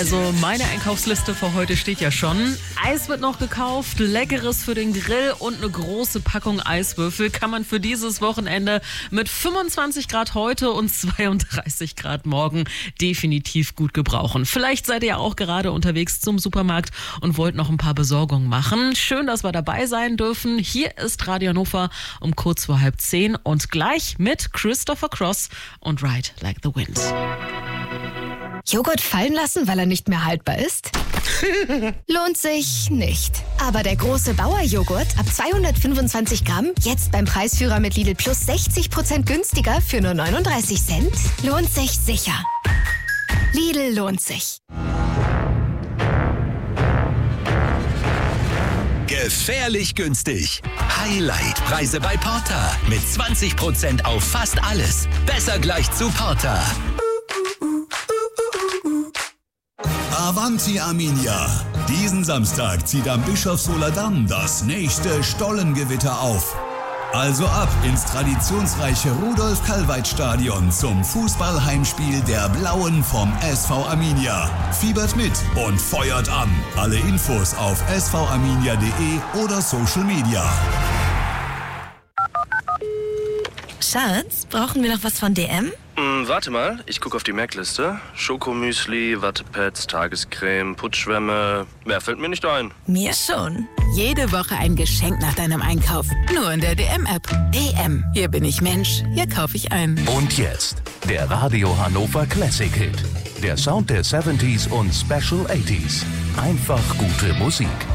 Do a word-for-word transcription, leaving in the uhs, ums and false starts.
Also meine Einkaufsliste für heute steht ja schon. Eis wird noch gekauft, Leckeres für den Grill und eine große Packung Eiswürfel kann man für dieses Wochenende mit fünfundzwanzig Grad heute und zweiunddreißig Grad morgen definitiv gut gebrauchen. Vielleicht seid ihr ja auch gerade unterwegs zum Supermarkt und wollt noch ein paar Besorgungen machen. Schön, dass wir dabei sein dürfen. Hier ist Radio Hannover um kurz vor halb zehn und gleich mit Christopher Cross und Ride Like the Wind. Joghurt fallen lassen, weil er nicht mehr haltbar ist? Lohnt sich nicht. Aber der große Bauer-Joghurt ab zweihundertfünfundzwanzig Gramm, jetzt beim Preisführer mit Lidl Plus sechzig Prozent günstiger für nur neununddreißig Cent, lohnt sich sicher. Lidl lohnt sich. Gefährlich günstig. Highlight-Preise bei Porter. Mit zwanzig Prozent auf fast alles. Besser gleich zu Porter. Avanti Arminia. Diesen Samstag zieht am Bischofshofer Damm das nächste Stollengewitter auf. Also ab ins traditionsreiche Rudolf-Kalweit-Stadion zum Fußballheimspiel der Blauen vom S V Arminia. Fiebert mit und feuert an. Alle Infos auf s v arminia punkt de oder Social Media. Schatz, brauchen wir noch was von D M? Hm, warte mal, ich gucke auf die Merkliste. Schokomüsli, Wattepads, Tagescreme, Putzschwämme. Mehr fällt mir nicht ein. Mir schon. Jede Woche ein Geschenk nach deinem Einkauf. Nur in der D M-App. D M. Hier bin ich Mensch. Hier kaufe ich ein. Und jetzt der Radio Hannover Classic Hit. Der Sound der siebziger und Special achtziger. Einfach gute Musik.